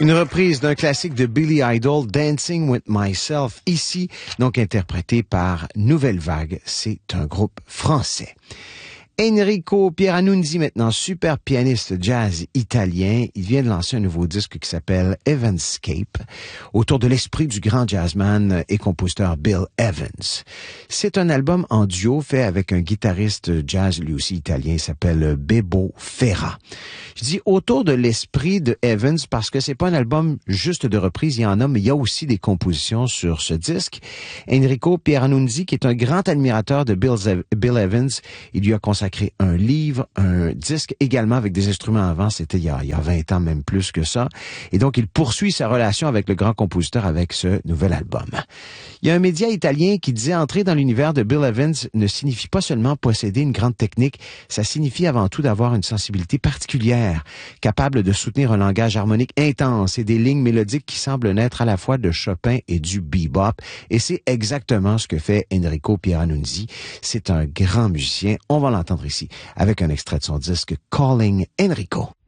Une reprise d'un classique de Billy Idol, Dancing with Myself, ici, donc interprété par Nouvelle Vague. C'est un groupe français. Enrico Pieranunzi, maintenant super pianiste jazz italien, il vient de lancer un nouveau disque qui s'appelle Evanscape, autour de l'esprit du grand jazzman et compositeur Bill Evans. C'est un album en duo fait avec un guitariste jazz, lui aussi italien, il s'appelle Bebo Ferra. Je dis autour de l'esprit de Evans parce que c'est pas un album juste de reprise, il y en a, mais il y a aussi des compositions sur ce disque. Enrico Pieranunzi, qui est un grand admirateur de Bill Evans, il lui a consacré un livre, un disque également avec des instruments avant, c'était il y a 20 ans, même plus que ça. Et donc, il poursuit sa relation avec le grand compositeur avec ce nouvel album. Il y a un média italien qui disait entrer dans l'univers de Bill Evans ne signifie pas seulement posséder une grande technique, ça signifie avant tout d'avoir une sensibilité particulière, capable de soutenir un langage harmonique intense et des lignes mélodiques qui semblent naître à la fois de Chopin et du bebop. Et c'est exactement ce que fait Enrico Pieranunzi. C'est un grand musicien. On va l'entendre ici avec un extrait de son disque Calling Enrico.